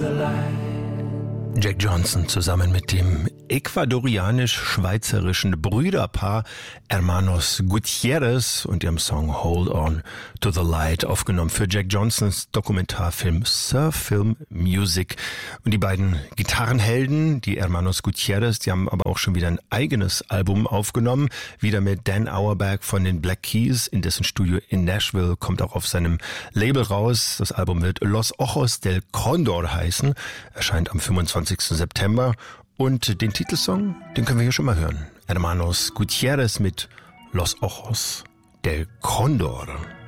Jack Johnson zusammen mit dem ecuadorianisch-schweizerischen Brüderpaar Hermanos Gutierrez und ihrem Song Hold On to the Light, aufgenommen für Jack Johnsons Dokumentarfilm Surf Film Music. Und die beiden Gitarrenhelden, die Hermanos Gutierrez, die haben aber auch schon wieder ein eigenes Album aufgenommen, wieder mit Dan Auerbach von den Black Keys, in dessen Studio in Nashville, kommt auch auf seinem Label raus. Das Album wird Los Ojos del Condor heißen, erscheint am 25. September. Und den Titelsong, den können wir hier schon mal hören. Hermanos Gutierrez mit Los Ojos del Condor.